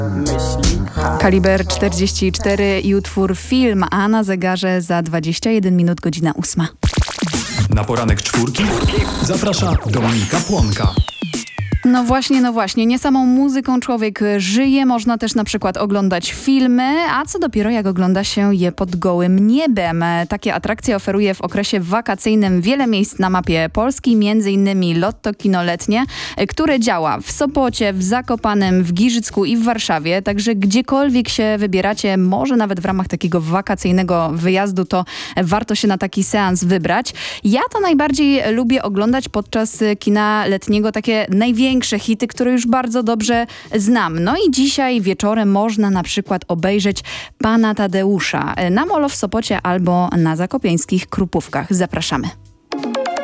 Kaliber 44 i utwór Film, a na zegarze za 21 minut godzina 8. Na poranek czwórki zaprasza Dominika Płonka. No właśnie, nie samą muzyką człowiek żyje, można też na przykład oglądać filmy, a co dopiero jak ogląda się je pod gołym niebem. Takie atrakcje oferuje w okresie wakacyjnym wiele miejsc na mapie Polski, m.in. Lotto Kino Letnie, które działa w Sopocie, w Zakopanem, w Giżycku i w Warszawie, także gdziekolwiek się wybieracie, może nawet w ramach takiego wakacyjnego wyjazdu, to warto się na taki seans wybrać. Ja to najbardziej lubię oglądać podczas kina letniego takie największe hity, które już bardzo dobrze znam. No i dzisiaj wieczorem można na przykład obejrzeć Pana Tadeusza na Molo w Sopocie albo na zakopiańskich Krupówkach. Zapraszamy.